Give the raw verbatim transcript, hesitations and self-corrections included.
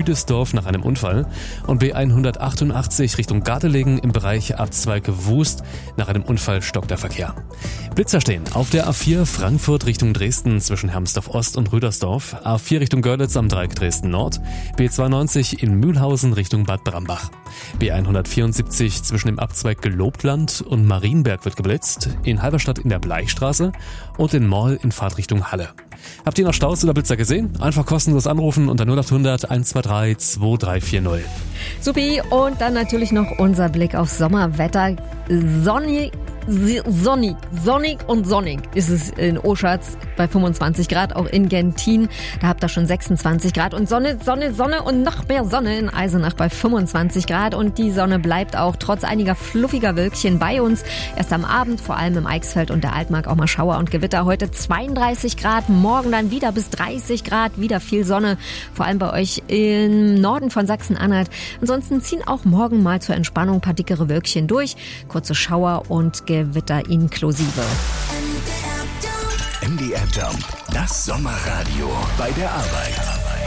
Lüdesdorf nach einem Unfall und B hundertachtundachtzig Richtung Gardelegen im Bereich Abzweig Wust. Nach einem Unfall stockt der Verkehr. Blitzer stehen auf der A vier Frankfurt Richtung Dresden zwischen Hermsdorf Ost und Rüdersdorf, A vier Richtung Görlitz am Dreieck Dresden Nord, B zweiundneunzig in Mühlhausen Richtung Bad Brambach. B hundertvierundsiebzig zwischen dem Abzweig Gelobtland und Marienberg wird geblitzt, in Halberstadt in der Bleichstraße und in Moll in Fahrtrichtung Halle. Habt ihr noch Staus oder Blitzer gesehen? Einfach kostenlos anrufen unter null acht hundert eins zwei drei zwei drei vier null. Supi, und dann natürlich noch unser Blick aufs Sommerwetter. Sonny, sonnig, sonnig und sonnig ist es in Oschatz bei fünfundzwanzig Grad, auch in Gentin. Da habt ihr schon sechsundzwanzig Grad und Sonne, Sonne, Sonne und noch mehr Sonne in Eisenach bei fünfundzwanzig Grad. Und die Sonne bleibt auch trotz einiger fluffiger Wölkchen bei uns. Erst am Abend, vor allem im Eichsfeld und der Altmark, auch mal Schauer und Gewitter. Heute zweiunddreißig Grad, morgen dann wieder bis dreißig Grad, wieder viel Sonne, vor allem bei euch im Norden von Sachsen-Anhalt. Ansonsten ziehen auch morgen mal zur Entspannung ein paar dickere Wölkchen durch, kurze Schauer und Gewitter inklusive. M D R Jump, das Sommerradio bei der Arbeit.